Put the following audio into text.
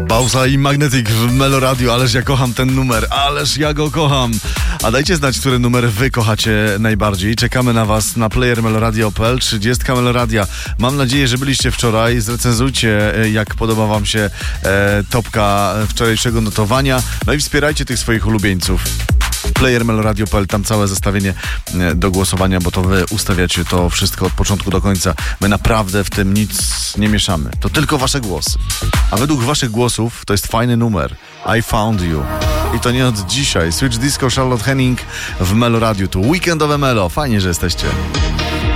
Bausa i Magnetic w Meloradio. Ależ ja kocham ten numer, ależ ja go kocham. A dajcie znać, który numer wy kochacie najbardziej. Czekamy na was na player meloradio.pl, 30 Meloradia. Mam nadzieję, że byliście wczoraj. Zrecenzujcie, jak podoba wam się topka wczorajszego notowania. No i wspierajcie tych swoich ulubieńców. playermeloradio.pl, tam całe zestawienie do głosowania, bo to wy ustawiacie to wszystko od początku do końca. My naprawdę w tym nic nie mieszamy. To tylko wasze głosy. A według waszych głosów to jest fajny numer. I Found You. I to nie od dzisiaj. Switch Disco, Charlotte Henning w Meloradiu. Tu weekendowe Melo. Fajnie, że jesteście.